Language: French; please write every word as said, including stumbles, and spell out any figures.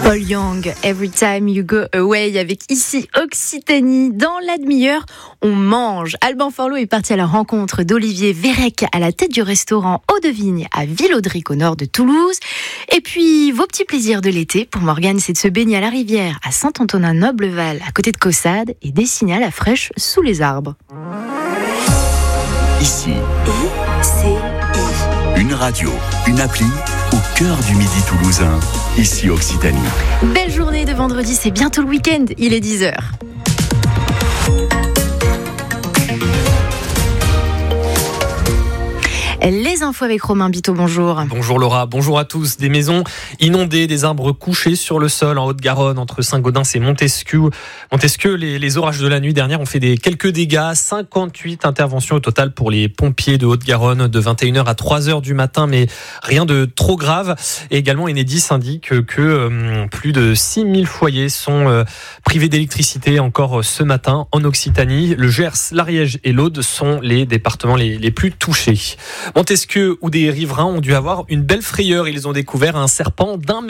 Paul Young, Every Time You Go Away, avec ici Occitanie. Dans la demi-heure, on mange. Alban Forlot est parti à la rencontre d'Olivier Vérec à la tête du restaurant Eau de Vigne à Villaudric au nord de Toulouse. Et puis, vos petits plaisirs de l'été pour Morgane, c'est de se baigner à la rivière à Saint-Antonin-Nobleval à côté de Caussade et dessiner à la fraîche sous les arbres. Ici, I C I. Une radio, une appli au cœur du midi toulousain. Ici Occitanie. Belle journée de vendredi, c'est bientôt le week-end, il est dix heures. Les infos avec Romain Biteau, bonjour. Bonjour Laura, bonjour à tous. Des maisons inondées, des arbres couchés sur le sol en Haute-Garonne, entre Saint-Gaudens et Montesquieu. Montesquieu, les, les orages de la nuit dernière ont fait des, quelques dégâts. cinquante-huit interventions au total pour les pompiers de Haute-Garonne de vingt et une heures à trois heures du matin, mais rien de trop grave. Et également, Enedis indique que euh, plus de six mille foyers sont euh, privés d'électricité encore ce matin en Occitanie. Le Gers, l'Ariège et l'Aude sont les départements les, les plus touchés. Montesquieu, où des riverains ont dû avoir une belle frayeur. Ils ont découvert un serpent d'un